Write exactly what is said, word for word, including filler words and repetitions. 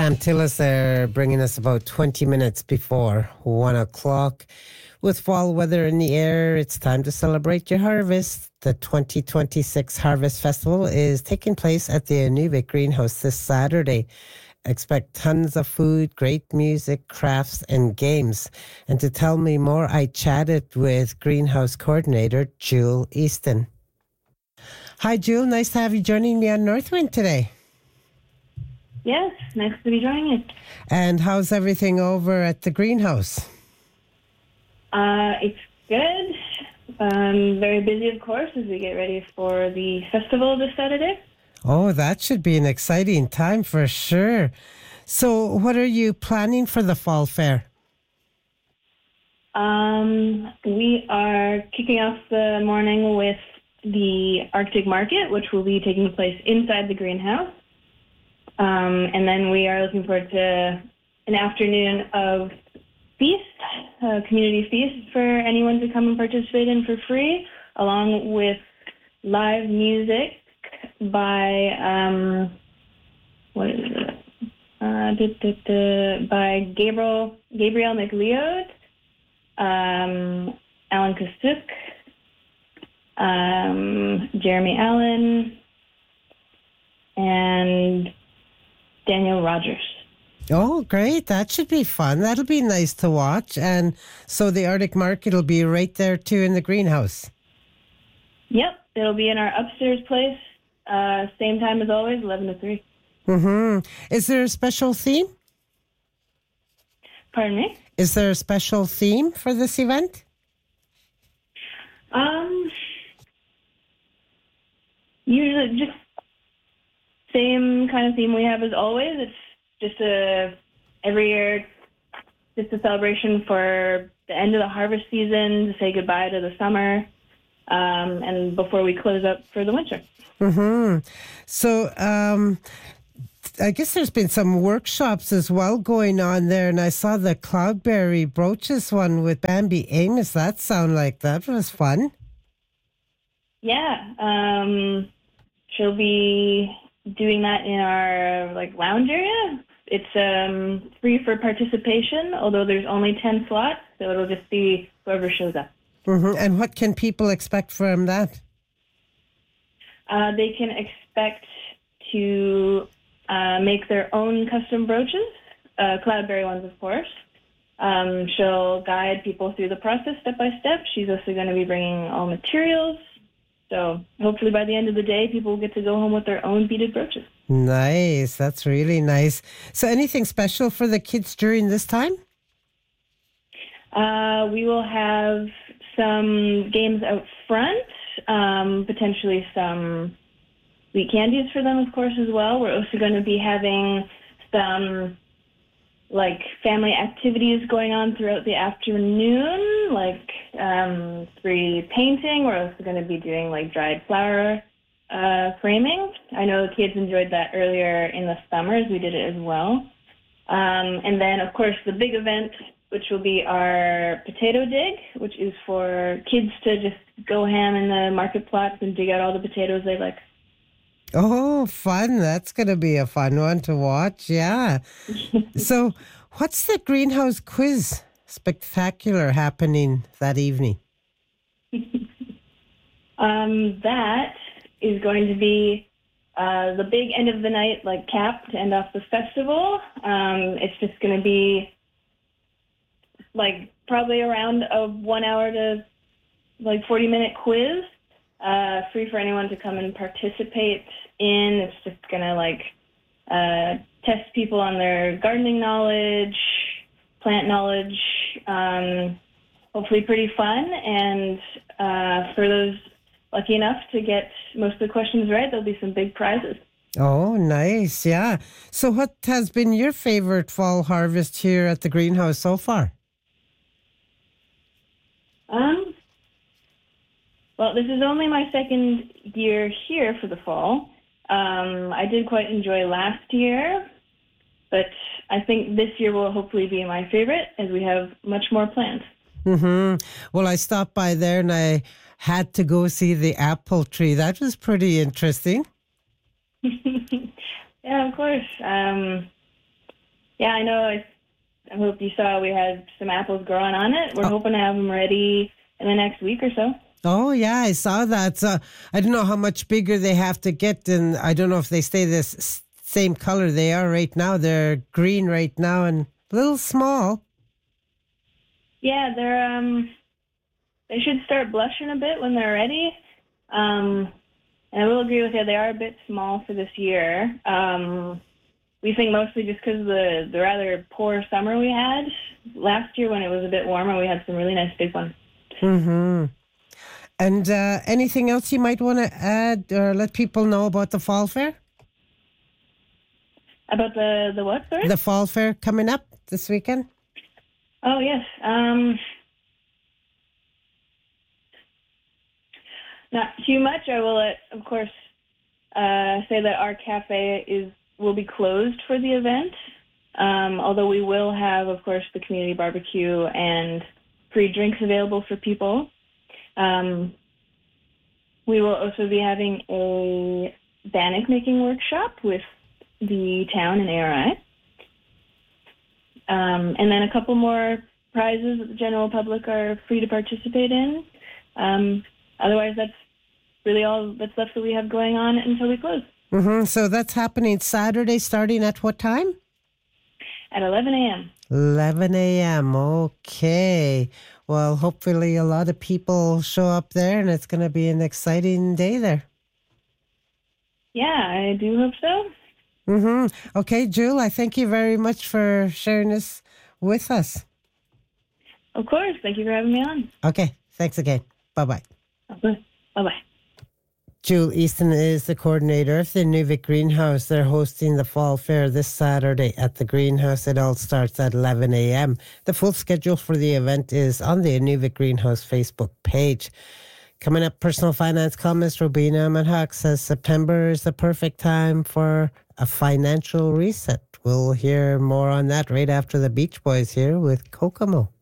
Pam Tillis there, bringing us about twenty minutes before one o'clock. With fall weather in the air, it's time to celebrate your harvest. The twenty twenty-six Harvest Festival is taking place at the Inuvik Greenhouse this Saturday. Expect tons of food, great music, crafts and games. And to tell me more, I chatted with Greenhouse Coordinator Jewel Easton. Hi Jewel, nice to have you joining me on Northwind today. Yes, nice to be joining you. And how's everything over at the greenhouse? Uh, it's good. Um, very busy, of course, as we get ready for the festival this Saturday. Oh, that should be an exciting time for sure. So what are you planning for the fall fair? Um, we are kicking off the morning with the Arctic Market, which will be taking place inside the greenhouse. Um, and then we are looking forward to an afternoon of feast, a community feast for anyone to come and participate in for free, along with live music by, um, what is it? Uh, duh, duh, duh, by Gabriel Gabriel McLeod, um, Alan Kasuk, um, Jeremy Allen, and Daniel Rogers. Oh, great. That should be fun. That'll be nice to watch. And so the Arctic Market will be right there too in the greenhouse. Yep. It'll be in our upstairs place. Uh, same time as always, eleven to three. Mm-hmm. Is there a special theme? Pardon me? Is there a special theme for this event? Um, usually just same kind of theme we have as always. It's just a, every year, just a celebration for the end of the harvest season, to say goodbye to the summer, um, and before we close up for the winter. Mm-hmm. So, um, I guess there's been some workshops as well going on there, and I saw the Cloudberry Brooches one with Bambi Amos. That sounded like that was fun. Yeah, um, she'll be doing that in our like lounge area. It's um, free for participation, although there's only ten slots, so it'll just be whoever shows up. Mm-hmm. And what can people expect from that? Uh, they can expect to uh, make their own custom brooches, uh, Cloudberry ones, of course. Um, she'll guide people through the process step by step. She's also going to be bringing all materials. So hopefully by the end of the day, people will get to go home with their own beaded brooches. Nice. That's really nice. So anything special for the kids during this time? Uh, we will have some games out front, um, potentially some sweet candies for them, of course, as well. We're also going to be having some like family activities going on throughout the afternoon, like um, free painting. We're also going to be doing like dried flower uh, framing. I know the kids enjoyed that earlier in the summers. We did it as well. Um, and then, of course, the big event, which will be our potato dig, which is for kids to just go ham in the market plots and dig out all the potatoes they like. Oh, fun. That's going to be a fun one to watch. Yeah. So what's the greenhouse quiz spectacular happening that evening? um, that is going to be uh, the big end of the night, like cap to end off the festival. Um, it's just going to be like probably around a one hour to like forty minute quiz. Uh, free for anyone to come and participate in. It's just going to like uh, test people on their gardening knowledge, plant knowledge, um, hopefully pretty fun. And uh, for those lucky enough to get most of the questions right, there'll be some big prizes. Oh, nice. Yeah. So what has been your favorite fall harvest here at the greenhouse so far? Um. Well, this is only my second year here for the fall. Um, I did quite enjoy last year, but I think this year will hopefully be my favorite as we have much more planned. Mm-hmm. Well, I stopped by there and I had to go see the apple tree. That was pretty interesting. Yeah, of course. Um, Yeah, I know. I, I hope you saw we had some apples growing on it. We're oh. hoping to have them ready in the next week or so. Oh, yeah, I saw that. Uh, I don't know how much bigger they have to get, and I don't know if they stay this same color they are right now. They're green right now and a little small. Yeah, they're um, they should start blushing a bit when they're ready. Um, and I will agree with you, they are a bit small for this year. Um, we think mostly just because of the, the rather poor summer we had. Last year when it was a bit warmer, we had some really nice big ones. Mm-hmm. And uh, anything else you might want to add or let people know about the fall fair? About the, the what, sorry? The fall fair coming up this weekend? Oh, yes. Um, not too much. I will, let, of course, uh, say that our cafe is will be closed for the event, um, although we will have, of course, the community barbecue and free drinks available for people. Um, we will also be having a bannock making workshop with the town and A R I. Um, and then a couple more prizes that the general public are free to participate in. Um, otherwise, that's really all that's left that we have going on until we close. Mm-hmm. So that's happening Saturday, starting at what time? At eleven a.m. eleven a.m. Okay. Well, hopefully a lot of people show up there, and it's going to be an exciting day there. Yeah, I do hope so. Mm-hmm. Okay, Jewel, I thank you very much for sharing this with us. Of course. Thank you for having me on. Okay. Thanks again. Bye-bye. Okay. Bye-bye. Jewel Easton is the coordinator of the Inuvik Greenhouse. They're hosting the fall fair this Saturday at the greenhouse. It all starts at eleven a.m. The full schedule for the event is on the Inuvik Greenhouse Facebook page. Coming up, personal finance columnist Robina Manhawk says September is the perfect time for a financial reset. We'll hear more on that right after the Beach Boys here with Kokomo.